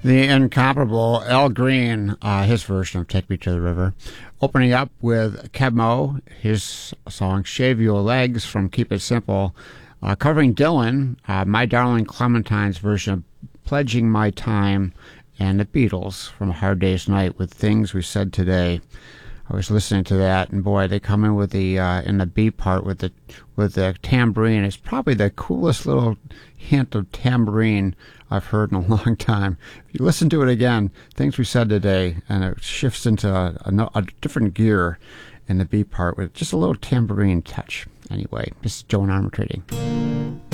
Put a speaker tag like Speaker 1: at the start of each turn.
Speaker 1: The incomparable Al Green, his version of Take Me to the River. Opening up with Kebmo, his song Shave Your Legs from Keep It Simple. Covering Dylan, My Darling Clementine's version of Pledging My Time, and the Beatles from A Hard Day's Night with Things We Said Today. I was listening to that, and boy, they come in with the in the B part with the tambourine. It's probably the coolest little hint of tambourine I've heard in a long time. If you listen to it again, Things We Said Today, and it shifts into a different gear in the B part with just a little tambourine touch. Anyway, this is Joan Armatrading.